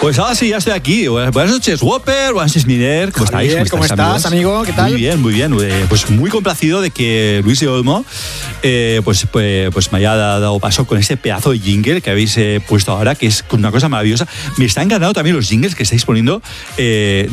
Pues ahora sí, ya estoy aquí. Buenas noches, Whopper. Buenas noches, Miner. ¿Cómo estáis? ¿Cómo estás, amigo? ¿Qué tal? Muy bien, muy bien. Pues muy complacido de que Luis de Olmo pues me haya dado paso con ese pedazo de jingle que habéis puesto ahora, que es una cosa maravillosa. Me está encantando también los jingles que estáis poniendo